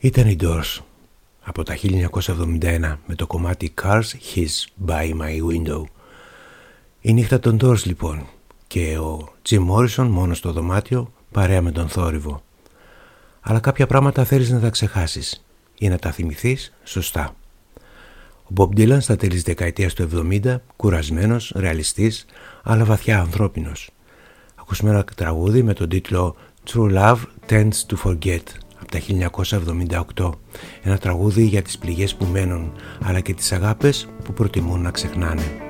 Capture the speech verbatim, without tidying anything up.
Ήταν οι Doors από τα χίλια εννιακόσια εβδομήντα ένα με το κομμάτι Cars Hiss by My Window. Η νύχτα των Doors λοιπόν και ο Jim Morrison μόνος στο δωμάτιο παρέα με τον θόρυβο. Αλλά κάποια πράγματα θέλεις να τα ξεχάσεις ή να τα θυμηθείς σωστά. Ο Bob Dylan στα τέλη της δεκαετίας του εβδομήντα, κουρασμένος, ρεαλιστής, αλλά βαθιά ανθρώπινος. Ακούσαμε ένα τραγούδι με τον τίτλο True Love Tends to Forget από τα χίλια εννιακόσια εβδομήντα οκτώ. Ένα τραγούδι για τις πληγές που μένουν, αλλά και τις αγάπες που προτιμούν να ξεχνάνε.